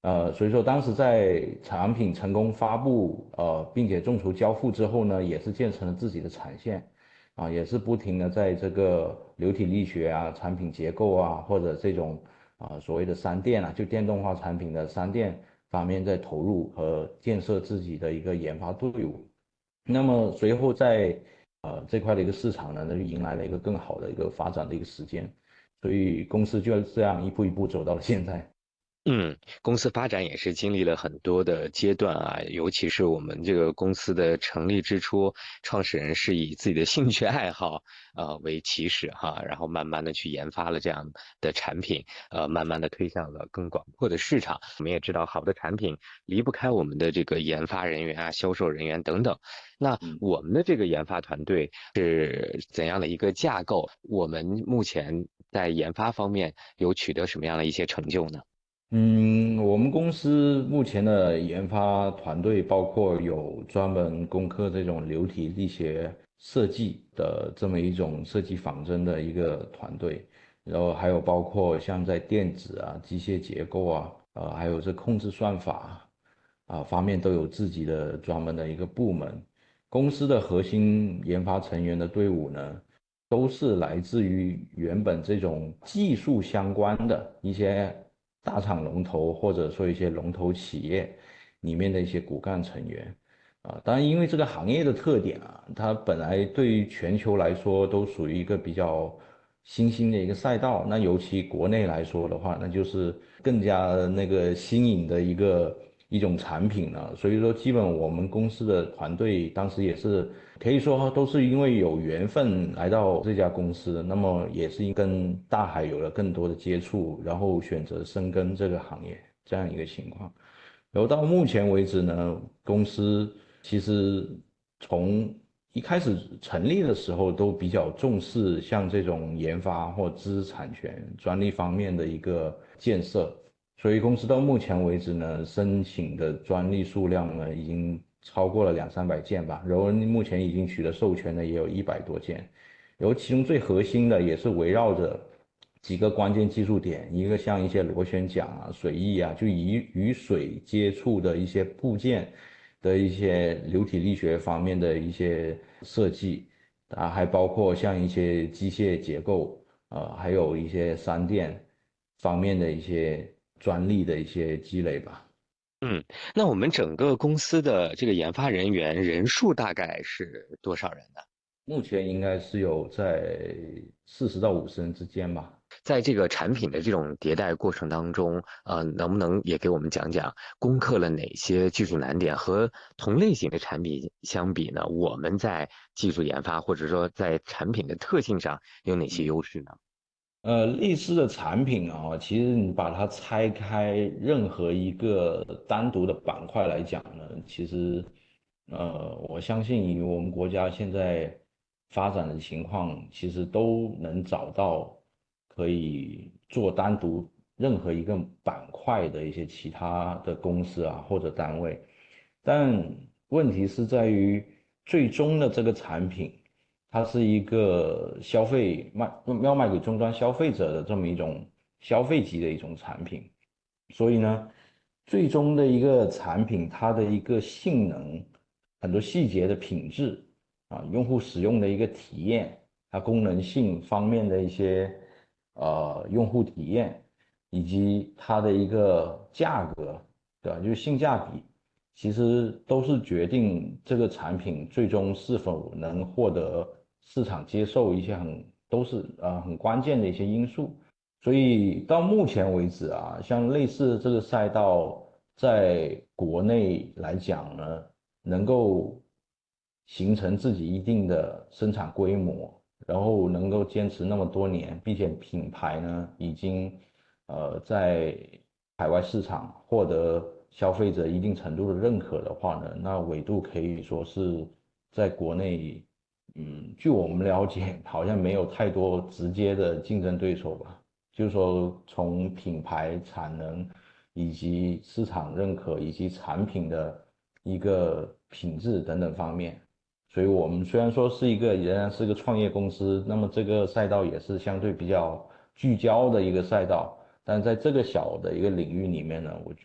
所以说当时在产品成功发布，并且众筹交付之后呢，也是建成了自己的产线，也是不停的在这个流体力学啊、产品结构啊，或者这种所谓的三电啊，就电动化产品的三电方面在投入和建设自己的一个研发队伍。那么随后在这块的一个市场呢，那就迎来了一个更好的一个发展的一个时间，所以公司就这样一步一步走到了现在。 嗯，公司发展也是经历了很多的阶段啊，尤其是我们这个公司的成立之初，创始人是以自己的兴趣爱好为起始哈，然后慢慢的去研发了这样的产品，慢慢的推向了更广阔的市场。我们也知道，好的产品离不开我们的这个研发人员啊、销售人员等等。那嗯。 我们的这个研发团队是怎样的一个架构？我们目前在研发方面有取得什么样的一些成就呢？ 我们公司目前的研发团队包括有专门攻克这种流体力学设计的这么一种设计仿真的一个团队，然后还有包括像在电子啊、机械结构啊，还有这控制算法方面都有自己的专门的一个部门。公司的核心研发成员的队伍呢，都是来自于原本这种技术相关的一些大厂龙头，或者说一些龙头企业里面的一些骨干成员。当然，因为这个行业的特点它本来对于全球来说都属于一个比较新兴的一个赛道，那尤其国内来说的话，那就是更加那个新颖的一种产品了。所以说，基本我们公司的团队当时也是可以说都是因为有缘分来到这家公司，那么也是跟大海有了更多的接触，然后选择深耕这个行业这样一个情况。然后到目前为止呢，公司其实从一开始成立的时候都比较重视像这种研发或知识产权、专利方面的一个建设，所以公司到目前为止呢，申请的专利数量呢已经超过了两三百件吧，然后目前已经取得授权的也有100多件，然后其中最核心的也是围绕着几个关键技术点，一个像一些螺旋桨啊、水翼啊，就与水接触的一些部件的一些流体力学方面的一些设计，还包括像一些机械结构，还有一些三电方面的一些专利的一些积累吧。 嗯，那我们整个公司的这个研发人员人数大概是多少人呢？ 目前应该是有在40到50人之间吧。 在这个产品的这种迭代过程当中，能不能也给我们讲讲攻克了哪些技术难点？和同类型的产品相比呢，我们在技术研发或者说在产品的特性上有哪些优势呢？ 类似的产品其实你把它拆开，任何一个单独的板块来讲呢，其实，我相信以我们国家现在发展的情况，其实都能找到可以做单独任何一个板块的一些其他的公司或者单位，但问题是在于最终的这个产品。它是一个要卖给终端消费者的这么一种消费级的一种产品，所以呢，最终的一个产品，它的一个性能，很多细节的品质用户使用的一个体验，它功能性方面的一些用户体验，以及它的一个价格，对吧？就是性价比。其实都是决定这个产品最终是否能获得市场接受一些都是很关键的一些因素。所以到目前为止像类似的这个赛道，在国内来讲呢，能够形成自己一定的生产规模，然后能够坚持那么多年，并且品牌呢已经在海外市场获得消费者一定程度的认可的话呢，那纬度可以说是在国内，据我们了解，好像没有太多直接的竞争对手吧。就是说，从品牌产能以及市场认可以及产品的一个品质等等方面，所以我们虽然说仍然是个创业公司，那么这个赛道也是相对比较聚焦的一个赛道。但在这个小的一个领域里面呢，